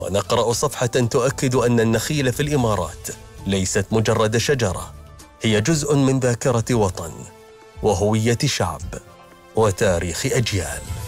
ونقرأ صفحة تؤكد أن النخيل في الإمارات ليست مجرد شجرة، هي جزء من ذاكرة وطن وهوية شعب وتاريخ أجيال.